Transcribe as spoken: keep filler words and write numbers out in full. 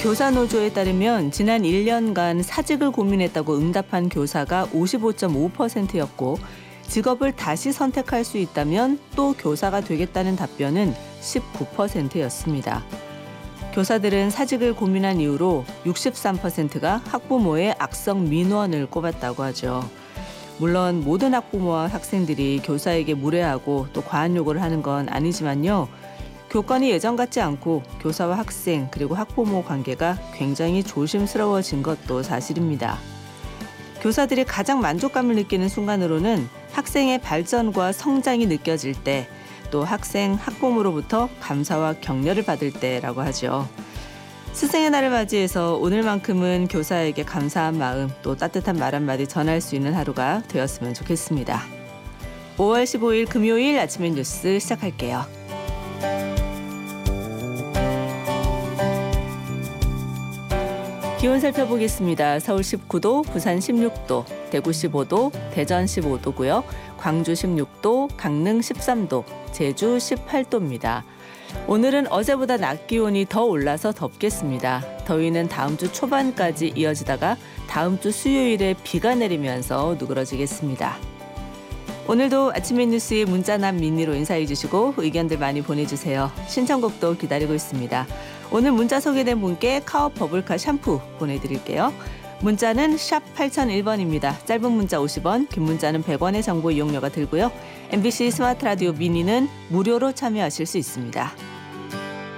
교사노조에 따르면 지난 일 년간 사직을 고민했다고 응답한 교사가 오십오 점 오 퍼센트였고 직업을 다시 선택할 수 있다면 또 교사가 되겠다는 답변은 십구 퍼센트였습니다. 교사들은 사직을 고민한 이유로 육십삼 퍼센트가 학부모의 악성 민원을 꼽았다고 하죠. 물론 모든 학부모와 학생들이 교사에게 무례하고 또 과한 요구를 하는 건 아니지만요. 교권이 예전 같지 않고 교사와 학생 그리고 학부모 관계가 굉장히 조심스러워진 것도 사실입니다. 교사들이 가장 만족감을 느끼는 순간으로는 학생의 발전과 성장이 느껴질 때, 또 학생, 학부모로부터 감사와 격려를 받을 때라고 하죠. 스승의 날을 맞이해서 오늘만큼은 교사에게 감사한 마음, 또 따뜻한 말 한마디 전할 수 있는 하루가 되었으면 좋겠습니다. 오월 십오일 금요일 아침의 뉴스 시작할게요. 기온 살펴보겠습니다. 서울 십구 도, 부산 십육 도, 대구 십오 도, 대전 십오 도고요. 광주 십육 도, 강릉 십삼 도, 제주 십팔 도입니다. 오늘은 어제보다 낮 기온이 더 올라서 덥겠습니다. 더위는 다음 주 초반까지 이어지다가 다음 주 수요일에 비가 내리면서 누그러지겠습니다. 오늘도 아침의 뉴스에 문자나 미니로 인사해 주시고 의견들 많이 보내주세요. 신청곡도 기다리고 있습니다. 오늘 문자 소개된 분께 카워 버블카 샴푸 보내드릴게요. 문자는 샵 팔공공일 번입니다. 짧은 문자 오십 원, 긴 문자는 백 원의 정보 이용료가 들고요. 엠비씨 스마트 라디오 미니는 무료로 참여하실 수 있습니다.